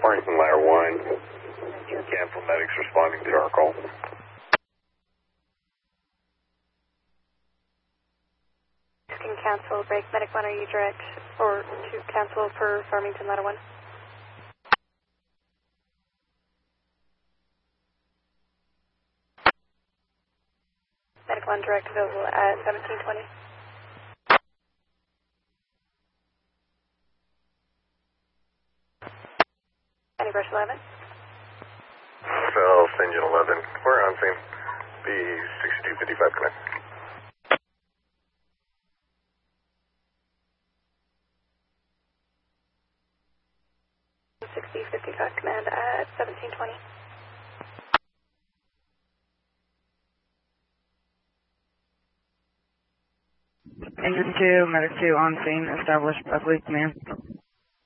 Farmington Ladder 1. Cancel medics responding to our call. Can cancel. Break. Medic 1, are you direct or to cancel for Farmington Ladder 1? Medic 1 direct available at 1720. Any brush 11? South Engine 11. We're on scene. B6255 connect. 6055 command at 1720. Engine 2, Medic 2 on scene, established Buckley command.